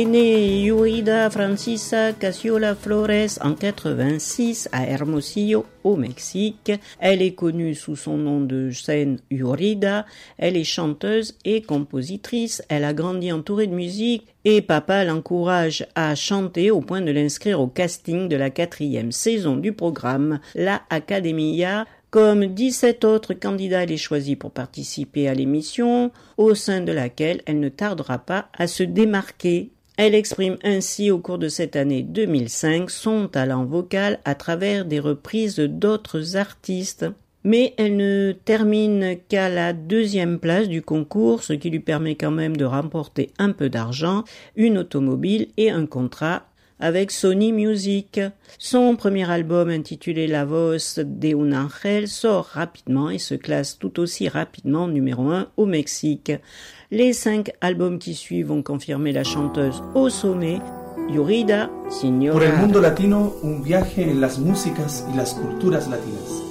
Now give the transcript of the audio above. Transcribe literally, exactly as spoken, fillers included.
est née Yurida Francisa Casiola Flores en quatre-vingt-six à Hermosillo, au Mexique. Elle est connue sous son nom de scène Yurida. Elle est chanteuse et compositrice. Elle a grandi entourée de musique et papa l'encourage à chanter au point de l'inscrire au casting de la quatrième saison du programme La Academia. Comme dix-sept autres candidats, elle est choisie pour participer à l'émission, au sein de laquelle elle ne tardera pas à se démarquer. Elle exprime ainsi au cours de cette année deux mille cinq son talent vocal à travers des reprises d'autres artistes. Mais elle ne termine qu'à la deuxième place du concours, ce qui lui permet quand même de remporter un peu d'argent, une automobile et un contrat avec Sony Music. Son premier album intitulé La Voz de un Ángel sort rapidement et se classe tout aussi rapidement numéro un au Mexique. Les cinq albums qui suivent vont confirmer la chanteuse au sommet. Yurida, Señora. Por el mundo latino, un viaje en las músicas y las culturas latinas.